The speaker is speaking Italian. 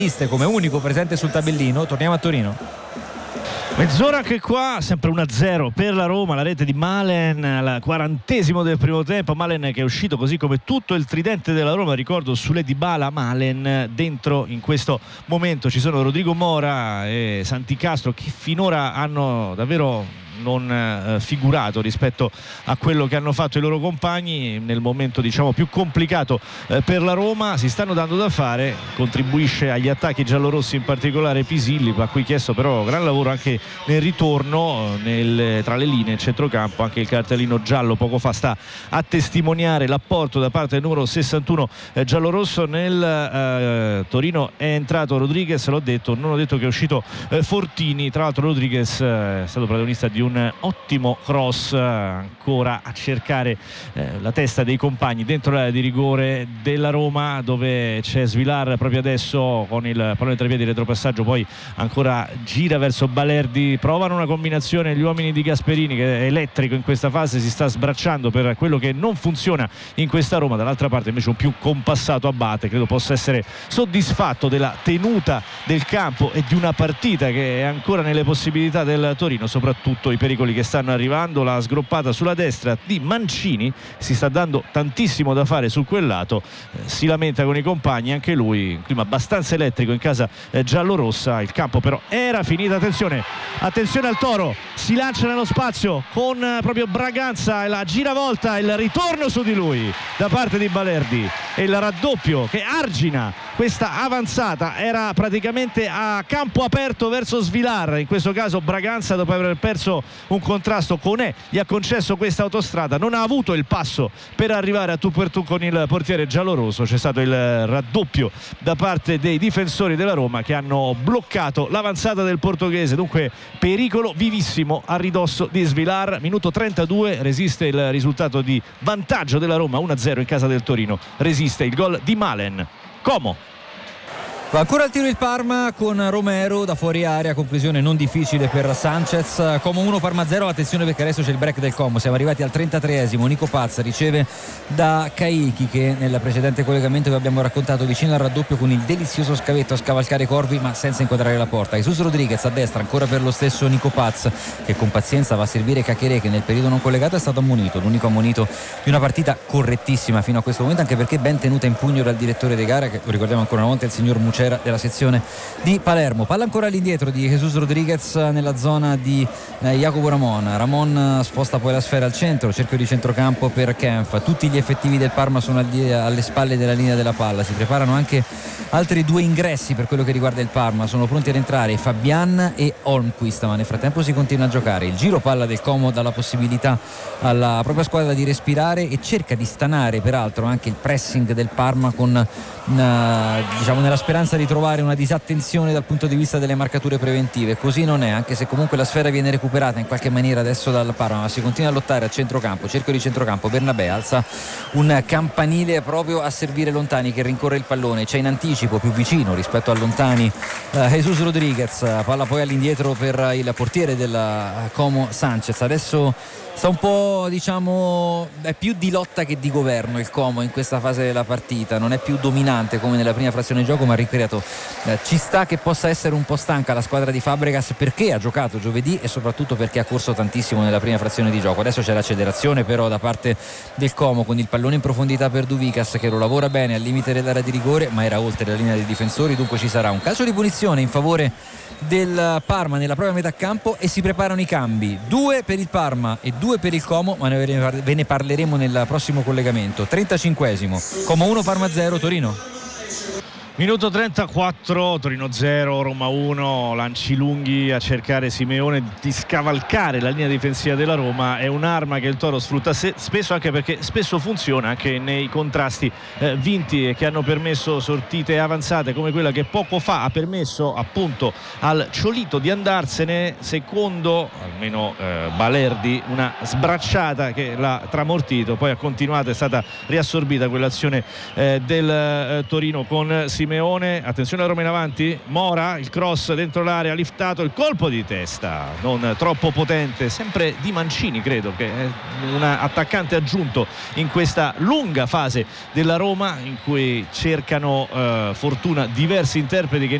come unico presente sul tabellino. Torniamo a Torino. Mezz'ora anche qua, sempre 1-0 per la Roma, la rete di Malen al 40° del primo tempo. Malen che è uscito così come tutto il tridente della Roma, ricordo Soulé, Dybala, Malen. Dentro in questo momento ci sono Rodrigo Mora e Santi Castro, che finora hanno davvero non figurato rispetto a quello che hanno fatto i loro compagni nel momento diciamo più complicato per la Roma. Si stanno dando da fare, contribuisce agli attacchi giallorossi in particolare Pisilli, a cui chiesto però gran lavoro anche nel ritorno tra le linee, il centrocampo. Anche il cartellino giallo poco fa sta a testimoniare l'apporto da parte del numero 61 giallorosso. Nel Torino è entrato Rodriguez, l'ho detto, non ho detto che è uscito Fortini. Tra l'altro Rodriguez è stato protagonista di un ottimo cross, ancora a cercare la testa dei compagni dentro l'area di rigore della Roma, dove c'è Svilar proprio adesso con il pallone tra i piedi, retropassaggio, poi ancora gira verso Balerdi. Provano una combinazione gli uomini di Gasperini, che è elettrico in questa fase, si sta sbracciando per quello che non funziona in questa Roma. Dall'altra parte invece un più compassato Abate, credo possa essere soddisfatto della tenuta del campo e di una partita che è ancora nelle possibilità del Torino, soprattutto i pericoli che stanno arrivando. La sgroppata sulla destra di Mancini, si sta dando tantissimo da fare su quel lato, si lamenta con i compagni anche lui, un clima abbastanza elettrico in casa giallorossa. Il campo però era finito. Attenzione al Toro, si lancia nello spazio con proprio Braganza e la giravolta, il ritorno su di lui da parte di Balerdi e il raddoppio che argina questa avanzata. Era praticamente a campo aperto verso Svilar, in questo caso Braganza, dopo aver perso un contrasto con gli ha concesso questa autostrada, non ha avuto il passo per arrivare a tu per tu con il portiere giallorosso. C'è stato il raddoppio da parte dei difensori della Roma che hanno bloccato l'avanzata del portoghese, dunque pericolo vivissimo a ridosso di Svilar. Minuto 32, resiste il risultato di vantaggio della Roma 1-0 in casa del Torino, resiste il gol di Malen. Como. Va ancora al tiro il Parma con Romero da fuori area, conclusione non difficile per Sanchez. Como 1, Parma 0. Attenzione perché adesso c'è il break del Como, siamo arrivati al 33esimo. Nico Paz riceve da Caicchi, che nel precedente collegamento vi abbiamo raccontato vicino al raddoppio con il delizioso scavetto a scavalcare Corvi ma senza inquadrare la porta. Jesus Rodriguez a destra ancora per lo stesso Nico Paz, che con pazienza va a servire Caqueré, che nel periodo non collegato è stato ammonito, l'unico ammonito di una partita correttissima fino a questo momento, anche perché ben tenuta in pugno dal direttore di gara, che lo ricordiamo ancora una volta, il signor Mucera della sezione di Palermo. Palla ancora all'indietro di Jesus Rodriguez nella zona di Jacopo Ramon sposta poi la sfera al centro, cerchio di centrocampo per Kempf. Tutti gli effettivi del Parma sono alle spalle della linea della palla, si preparano anche altri due ingressi per quello che riguarda il Parma, sono pronti ad entrare Fabian e Holmquist, ma nel frattempo si continua a giocare. Il giro palla del Como dà la possibilità alla propria squadra di respirare e cerca di stanare peraltro anche il pressing del Parma con diciamo nella speranza di trovare una disattenzione dal punto di vista delle marcature preventive. Così non è, anche se comunque la sfera viene recuperata in qualche maniera adesso dal Parma, ma si continua a lottare a centrocampo, cerchio di centrocampo. Bernabé alza un campanile proprio a servire Lontani, che rincorre il pallone, c'è in anticipo più vicino rispetto a Lontani Jesus Rodriguez, palla poi all'indietro per il portiere del Como Sanchez. Adesso sta un po', diciamo, è più di lotta che di governo il Como in questa fase della partita, non è più dominante come nella prima frazione di gioco, ma ripeto, ci sta che possa essere un po' stanca la squadra di Fabregas, perché ha giocato giovedì e soprattutto perché ha corso tantissimo nella prima frazione di gioco. Adesso c'è l'accelerazione però da parte del Como con il pallone in profondità per Duvicas, che lo lavora bene al limite dell'area di rigore, ma era oltre la linea dei difensori, dunque ci sarà un calcio di punizione in favore del Parma nella propria metà campo e si preparano i cambi, 2 per il Parma e 2 per il Como, ma ve ne parleremo nel prossimo collegamento. 35esimo, Como 1 Parma 0 Torino. Minuto 34, Torino 0, Roma 1, lanci lunghi a cercare Simeone di scavalcare la linea difensiva della Roma. È un'arma che il Toro sfrutta spesso, anche perché spesso funziona anche nei contrasti vinti e che hanno permesso sortite avanzate come quella che poco fa ha permesso appunto al Ciolito di andarsene, secondo almeno Balerdi, una sbracciata che l'ha tramortito, poi ha continuato, è stata riassorbita quell'azione del Torino con Simeone. Simeone, attenzione a Roma in avanti, Mora, il cross dentro l'area, liftato, il colpo di testa non troppo potente, sempre Di Mancini, credo che è un attaccante aggiunto in questa lunga fase della Roma in cui cercano fortuna diversi interpreti che